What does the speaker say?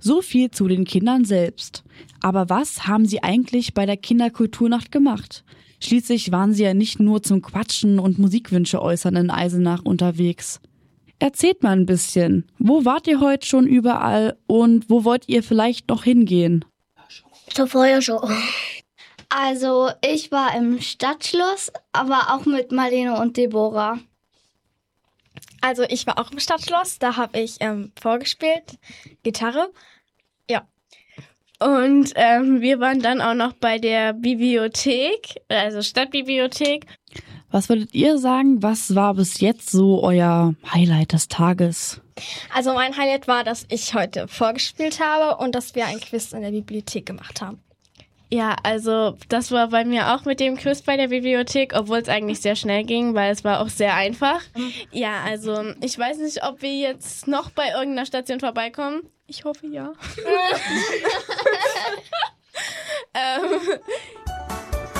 So viel zu den Kindern selbst. Aber was haben sie eigentlich bei der Kinderkulturnacht gemacht? Schließlich waren sie ja nicht nur zum Quatschen und Musikwünsche äußern in Eisenach unterwegs. Erzählt mal ein bisschen. Wo wart ihr heute schon überall und wo wollt ihr vielleicht noch hingehen? Zur Feuershow. Also ich war im Stadtschloss, aber auch mit Marlene und Deborah. Also ich war auch im Stadtschloss, da habe ich vorgespielt, Gitarre, ja. Und wir waren dann auch noch bei der Bibliothek, also Stadtbibliothek. Was würdet ihr sagen, was war bis jetzt so euer Highlight des Tages? Also mein Highlight war, dass ich heute vorgespielt habe und dass wir ein Quiz in der Bibliothek gemacht haben. Ja, also das war bei mir auch mit dem Quiz bei der Bibliothek, obwohl es eigentlich sehr schnell ging, weil es war auch sehr einfach. Ja, also ich weiß nicht, ob wir jetzt noch bei irgendeiner Station vorbeikommen. Ich hoffe ja.